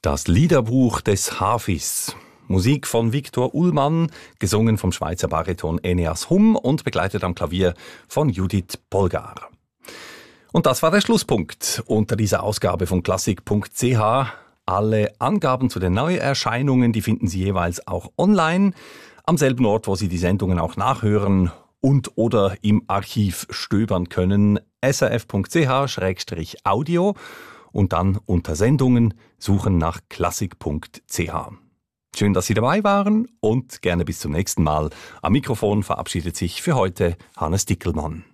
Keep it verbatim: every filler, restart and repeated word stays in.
Das Liederbuch des Hafis. Musik von Viktor Ullmann, gesungen vom Schweizer Bariton Eneas Humm und begleitet am Klavier von Judith Polgar. Und das war der Schlusspunkt unter dieser Ausgabe von klassik punkt c h. Alle Angaben zu den Neuerscheinungen, die finden Sie jeweils auch online, am selben Ort, wo Sie die Sendungen auch nachhören und oder im Archiv stöbern können, s r f punkt c h slash audio und dann unter Sendungen suchen nach klassik punkt c h. Schön, dass Sie dabei waren und gerne bis zum nächsten Mal. Am Mikrofon verabschiedet sich für heute Hannes Dickelmann.